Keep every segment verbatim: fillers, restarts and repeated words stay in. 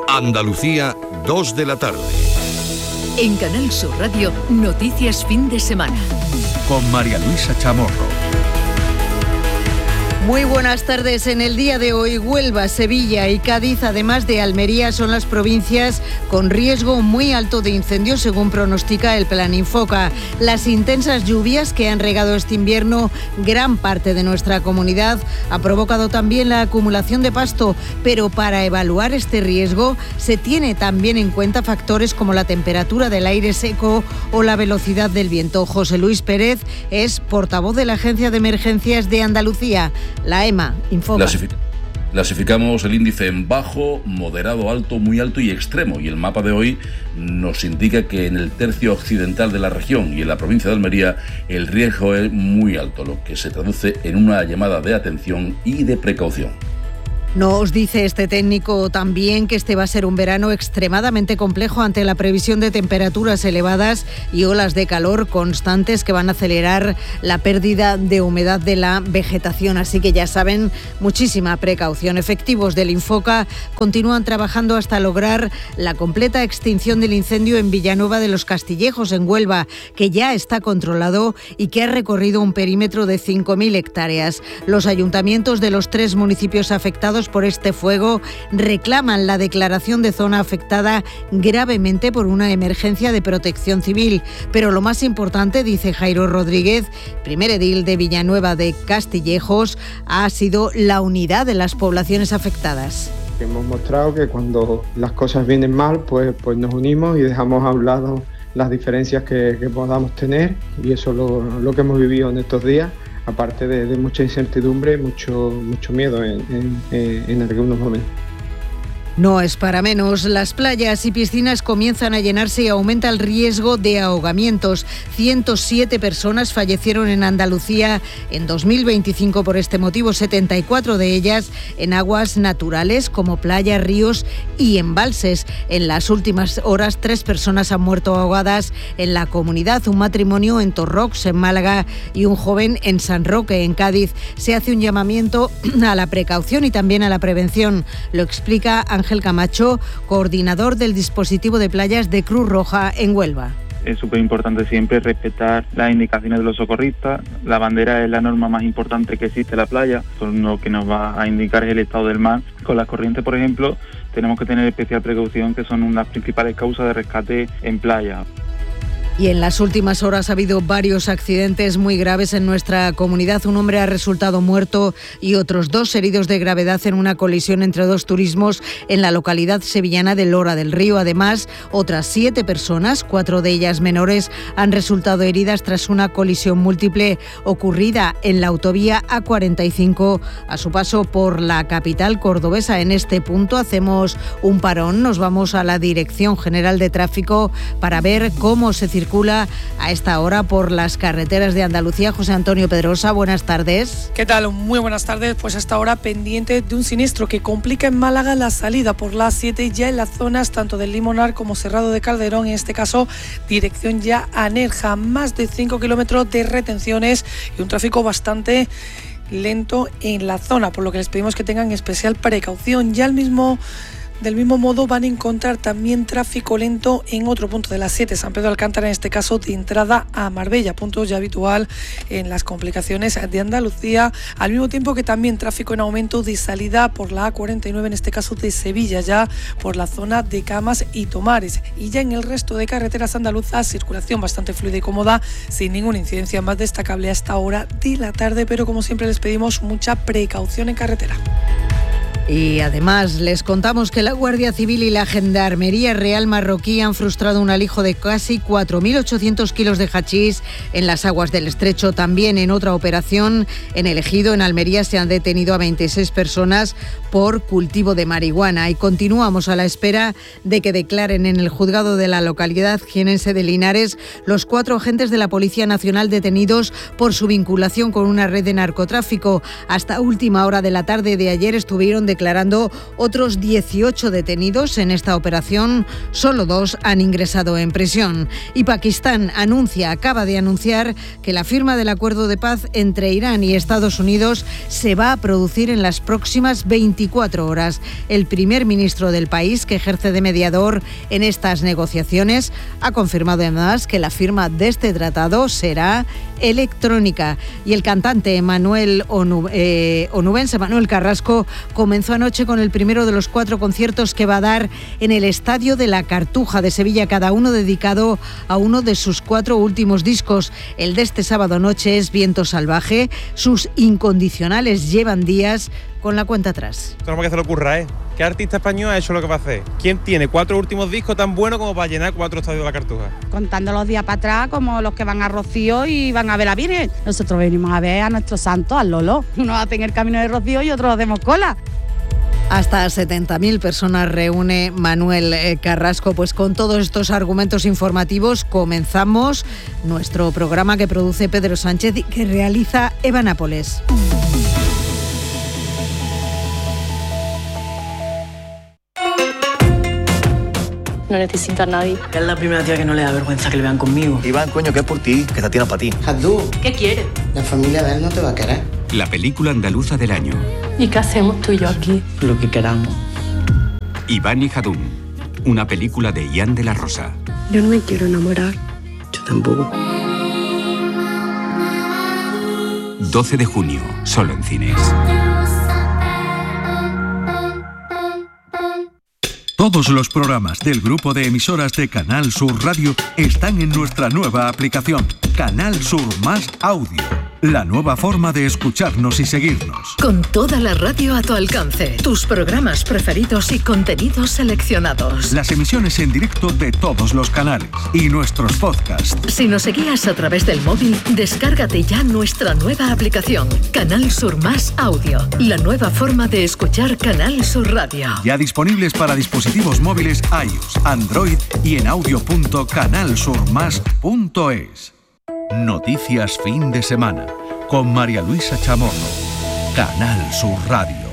Andalucía, dos de la tarde. En Canal Sur Radio, Noticias Fin de Semana. Con María Luisa Chamorro. Muy buenas tardes. En el día de hoy, Huelva, Sevilla y Cádiz, además de Almería, son las provincias con riesgo muy alto de incendios, según pronostica el Plan Infoca. Las intensas lluvias que han regado este invierno gran parte de nuestra comunidad ha provocado también la acumulación de pasto, pero para evaluar este riesgo se tiene también en cuenta factores como la temperatura del aire seco o la velocidad del viento. José Luis Pérez es portavoz de la Agencia de Emergencias de Andalucía. La EMA Infoca. Clasific- clasificamos el índice en bajo, moderado, alto, muy alto y extremo. Y el mapa de hoy nos indica que en el tercio occidental de la región y en la provincia de Almería el riesgo es muy alto, lo que se traduce en una llamada de atención y de precaución. Nos dice este técnico también que este va a ser un verano extremadamente complejo ante la previsión de temperaturas elevadas y olas de calor constantes que van a acelerar la pérdida de humedad de la vegetación. Así que ya saben, muchísima precaución. Efectivos del Infoca continúan trabajando hasta lograr la completa extinción del incendio en Villanueva de los Castillejos, en Huelva, que ya está controlado y que ha recorrido un perímetro de cinco mil hectáreas. Los ayuntamientos de los tres municipios afectados por este fuego reclaman la declaración de zona afectada gravemente por una emergencia de protección civil. Pero lo más importante, dice Jairo Rodríguez, primer edil de Villanueva de Castillejos, ha sido la unidad de las poblaciones afectadas. Hemos mostrado que cuando las cosas vienen mal, pues, pues nos unimos y dejamos a un lado las diferencias que, que podamos tener, y eso es lo, lo que hemos vivido en estos días. Aparte de, de mucha incertidumbre, mucho, mucho miedo en, en, en algunos momentos. No es para menos. Las playas y piscinas comienzan a llenarse y aumenta el riesgo de ahogamientos. ciento siete personas fallecieron en Andalucía en dos mil veinticinco por este motivo, setenta y cuatro de ellas en aguas naturales como playas, ríos y embalses. En las últimas horas, tres personas han muerto ahogadas en la comunidad, un matrimonio en Torrox, en Málaga, y un joven en San Roque, en Cádiz. Se hace un llamamiento a la precaución y también a la prevención. Lo explica Ángel Camacho, coordinador del dispositivo de playas de Cruz Roja en Huelva. Es súper importante siempre respetar las indicaciones de los socorristas. La bandera es la norma más importante que existe en la playa. Lo que nos va a indicar es el estado del mar. Con las corrientes, por ejemplo, tenemos que tener especial precaución, que son unas principales causas de rescate en playa. Y en las últimas horas ha habido varios accidentes muy graves en nuestra comunidad. Un hombre ha resultado muerto y otros dos heridos de gravedad en una colisión entre dos turismos en la localidad sevillana de Lora del Río. Además, otras siete personas, cuatro de ellas menores, han resultado heridas tras una colisión múltiple ocurrida en la autovía A cuarenta y cinco a su paso por la capital cordobesa. En este punto hacemos un parón, nos vamos a la Dirección General de Tráfico para ver cómo se circula a esta hora por las carreteras de Andalucía. José Antonio Pedrosa, buenas tardes. ¿Qué tal? Muy buenas tardes. Pues hasta ahora pendiente de un siniestro que complica en Málaga la salida por la A siete, ya en las zonas tanto del Limonar como Cerrado de Calderón, en este caso dirección ya a Nerja. Más de cinco kilómetros de retenciones y un tráfico bastante lento en la zona, por lo que les pedimos que tengan especial precaución. Ya al mismo Del mismo modo van a encontrar también tráfico lento en otro punto de la siete, San Pedro de Alcántara, en este caso de entrada a Marbella, punto ya habitual en las complicaciones de Andalucía, al mismo tiempo que también tráfico en aumento de salida por la A cuarenta y nueve, en este caso de Sevilla, ya por la zona de Camas y Tomares. Y ya en el resto de carreteras andaluzas, circulación bastante fluida y cómoda, sin ninguna incidencia más destacable a esta hora de la tarde, pero como siempre les pedimos mucha precaución en carretera. Y además les contamos que la Guardia Civil y la Gendarmería Real marroquí han frustrado un alijo de casi cuatro mil ochocientos kilos de hachís en las aguas del Estrecho. También en otra operación en el Ejido, en Almería, se han detenido a veintiséis personas por cultivo de marihuana. Y continuamos a la espera de que declaren en el juzgado de la localidad jienense de Linares los cuatro agentes de la Policía Nacional detenidos por su vinculación con una red de narcotráfico. Hasta última hora de la tarde de ayer estuvieron declarados declarando otros dieciocho detenidos. En esta operación, solo dos han ingresado en prisión. Y Pakistán anuncia, acaba de anunciar que la firma del acuerdo de paz entre Irán y Estados Unidos se va a producir en las próximas veinticuatro horas. El primer ministro del país, que ejerce de mediador en estas negociaciones, ha confirmado además que la firma de este tratado será electrónica. Y el cantante Manuel Onu, eh, onubense, Manuel Carrasco, comenzó anoche con el primero de los cuatro conciertos que va a dar en el Estadio de la Cartuja de Sevilla, cada uno dedicado a uno de sus cuatro últimos discos. El de este sábado noche es Viento Salvaje. Sus incondicionales llevan días con la cuenta atrás. Esto no es que se le ocurra, ¿eh? ¿Qué artista español ha hecho lo que va a hacer? ¿Quién tiene cuatro últimos discos tan buenos como para llenar cuatro estadios de la Cartuja? Contando los días para atrás, como los que van a Rocío y van a ver a Virgen. Nosotros venimos a ver a nuestro santo, al Lolo. Unos hacen el camino de Rocío y otros hacemos cola. Hasta setenta mil personas reúne Manuel Carrasco. Pues con todos estos argumentos informativos comenzamos nuestro programa que produce Pedro Sánchez y que realiza Eva Nápoles. No necesita a nadie. Es la primera tía que no le da vergüenza que le vean conmigo. Iván, coño, que es por ti, que te tiene para ti. Jadú. ¿Qué quiere? La familia de él no te va a querer. La película andaluza del año. ¿Y qué hacemos tú y yo aquí? Lo que queramos. Iván y Jadún, una película de Ian de la Rosa. Yo no me quiero enamorar. Yo tampoco. doce de junio, solo en cines. Todos los programas del grupo de emisoras de Canal Sur Radio están en nuestra nueva aplicación, Canal Sur Más Audio. La nueva forma de escucharnos y seguirnos. Con toda la radio a tu alcance, tus programas preferidos y contenidos seleccionados. Las emisiones en directo de todos los canales y nuestros podcasts. Si nos seguías a través del móvil, descárgate ya nuestra nueva aplicación, Canal Sur Más Audio. La nueva forma de escuchar Canal Sur Radio. Ya disponibles para dispositivos móviles iOS, Android y en audio punto canal sur más punto es. Noticias fin de semana con María Luisa Chamorro. Canal Sur Radio.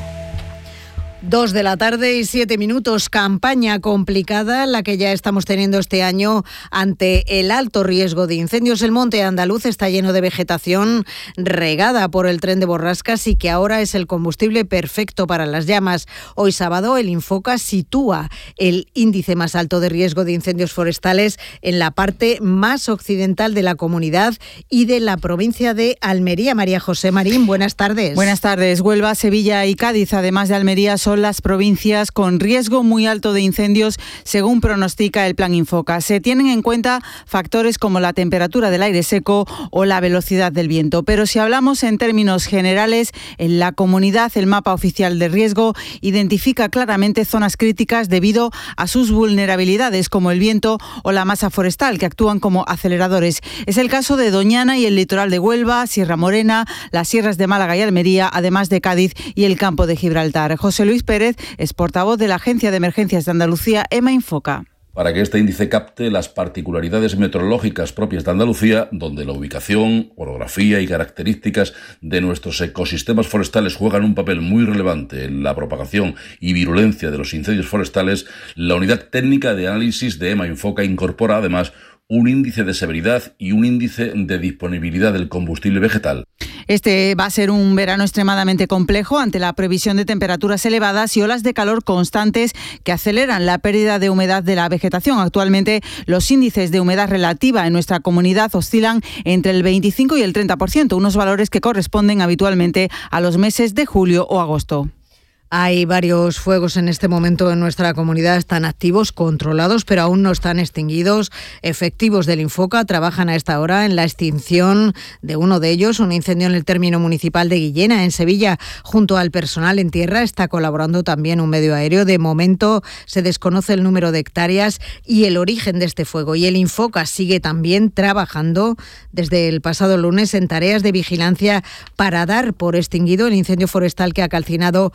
Dos de la tarde y siete minutos. Campaña complicada la que ya estamos teniendo este año ante el alto riesgo de incendios. El monte andaluz está lleno de vegetación regada por el tren de borrascas y que ahora es el combustible perfecto para las llamas. Hoy sábado el Infoca sitúa el índice más alto de riesgo de incendios forestales en la parte más occidental de la comunidad y de la provincia de Almería. María José Marín, buenas tardes. Buenas tardes. Huelva, Sevilla y Cádiz, además de Almería, son las provincias con riesgo muy alto de incendios, según pronostica el Plan Infoca. Se tienen en cuenta factores como la temperatura del aire seco o la velocidad del viento. Pero si hablamos en términos generales, en la comunidad el mapa oficial de riesgo identifica claramente zonas críticas debido a sus vulnerabilidades, como el viento o la masa forestal, que actúan como aceleradores. Es el caso de Doñana y el litoral de Huelva, Sierra Morena, las sierras de Málaga y Almería, además de Cádiz y el campo de Gibraltar. José Luis Pérez es portavoz de la Agencia de Emergencias de Andalucía, EMA Infoca. Para que este índice capte las particularidades meteorológicas propias de Andalucía, donde la ubicación, orografía y características de nuestros ecosistemas forestales juegan un papel muy relevante en la propagación y virulencia de los incendios forestales, la unidad técnica de análisis de EMA Infoca incorpora además un índice de severidad y un índice de disponibilidad del combustible vegetal. Este va a ser un verano extremadamente complejo ante la previsión de temperaturas elevadas y olas de calor constantes que aceleran la pérdida de humedad de la vegetación. Actualmente, los índices de humedad relativa en nuestra comunidad oscilan entre el veinticinco y el treinta por ciento, unos valores que corresponden habitualmente a los meses de julio o agosto. Hay varios fuegos en este momento en nuestra comunidad, están activos, controlados, pero aún no están extinguidos. Efectivos del Infoca trabajan a esta hora en la extinción de uno de ellos, un incendio en el término municipal de Guillena, en Sevilla. Junto al personal en tierra está colaborando también un medio aéreo. De momento se desconoce el número de hectáreas y el origen de este fuego. Y el Infoca sigue también trabajando desde el pasado lunes en tareas de vigilancia para dar por extinguido el incendio forestal que ha calcinado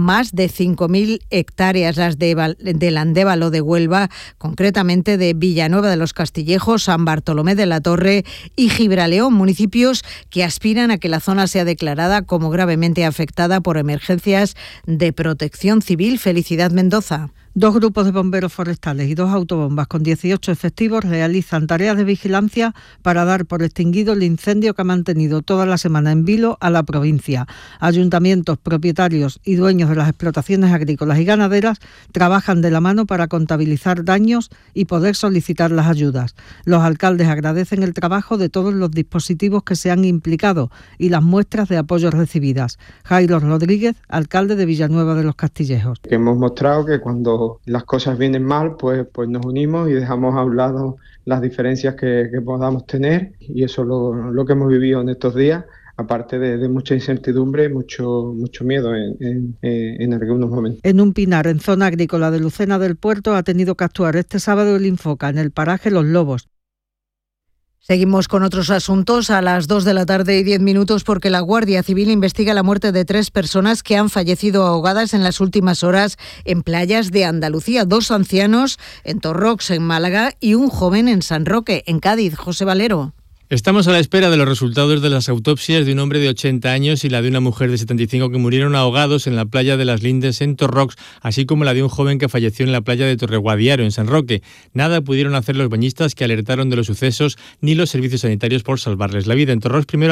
más de cinco mil hectáreas, las de, del Andévalo de Huelva, concretamente de Villanueva de los Castillejos, San Bartolomé de la Torre y Gibraleón, municipios que aspiran a que la zona sea declarada como gravemente afectada por emergencias de protección civil. Felicidad Mendoza. Dos grupos de bomberos forestales y dos autobombas con dieciocho efectivos realizan tareas de vigilancia para dar por extinguido el incendio que ha mantenido toda la semana en vilo a la provincia. Ayuntamientos, propietarios y dueños de las explotaciones agrícolas y ganaderas trabajan de la mano para contabilizar daños y poder solicitar las ayudas. Los alcaldes agradecen el trabajo de todos los dispositivos que se han implicado y las muestras de apoyo recibidas. Jairo Rodríguez, alcalde de Villanueva de los Castillejos. Hemos mostrado que cuando las cosas vienen mal, pues, pues nos unimos y dejamos a un lado las diferencias que, que podamos tener, y eso es lo, lo que hemos vivido en estos días, aparte de, de mucha incertidumbre, mucho, mucho miedo en, en, en algunos momentos. En un pinar en zona agrícola de Lucena del Puerto ha tenido que actuar este sábado el Infoca en el paraje Los Lobos. Seguimos con otros asuntos a las dos de la tarde y diez minutos porque la Guardia Civil investiga la muerte de tres personas que han fallecido ahogadas en las últimas horas en playas de Andalucía. Dos ancianos en Torrox, en Málaga, y un joven en San Roque, en Cádiz. José Valero. Estamos a la espera de los resultados de las autopsias de un hombre de ochenta años y la de una mujer de setenta y cinco que murieron ahogados en la playa de Las Lindes en Torrox, así como la de un joven que falleció en la playa de Torreguadiaro en San Roque. Nada pudieron hacer los bañistas que alertaron de los sucesos ni los servicios sanitarios por salvarles la vida. En Torrox primero